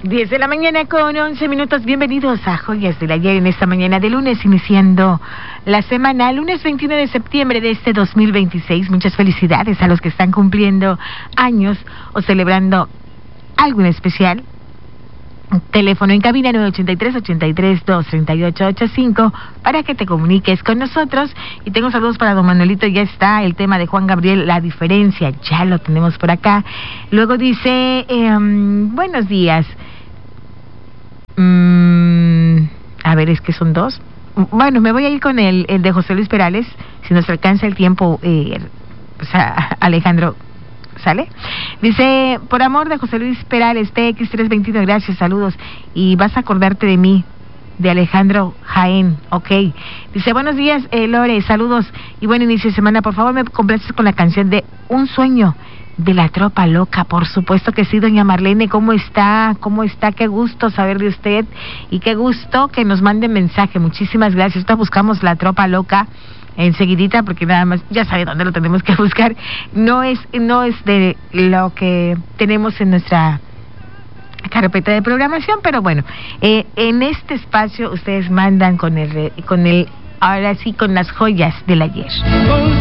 10 de la mañana con 11 minutos. Bienvenidos a Joyas del Ayer en esta mañana de lunes, iniciando la semana, lunes 21 de septiembre de este 2026. Muchas felicidades a los que están cumpliendo años o celebrando algo en especial. Teléfono en cabina 983-83-238-85 para que te comuniques con nosotros. Y tengo saludos para don Manuelito. Ya está el tema de Juan Gabriel, La Diferencia, ya lo tenemos por acá. Luego dice, buenos días. A ver, es que son dos. Bueno, me voy a ir con el de José Luis Perales, si nos alcanza el tiempo, Alejandro. ¿Sale? Dice, por amor de José Luis Perales, PX321, gracias, saludos. Y vas a acordarte de mí, de Alejandro Jaén, ok. Dice, buenos días, Lore, saludos y buen inicio de semana. Por favor, me complaces con la canción de Un Sueño de La Tropa Loca. Por supuesto que sí, doña Marlene, ¿cómo está? ¿Cómo está? Qué gusto saber de usted y qué gusto que nos mande mensaje. Muchísimas gracias. Ahorita buscamos La Tropa Loca enseguidita, porque nada más ya sabe dónde lo tenemos que buscar. No es de lo que tenemos en nuestra carpeta de programación, pero bueno, en este espacio ustedes mandan con el ahora sí, con las joyas del ayer.